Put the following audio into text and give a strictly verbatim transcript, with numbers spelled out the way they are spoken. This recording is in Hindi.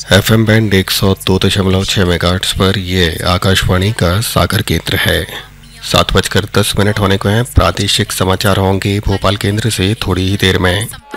एफ एम बैंड एक सौ दो दशमलव छः मेगाहर्ट्ज़ पर ये आकाशवाणी का सागर केंद्र है। सात बजकर दस मिनट होने को हैं। प्रादेशिक समाचार होंगे भोपाल केंद्र से थोड़ी ही देर में।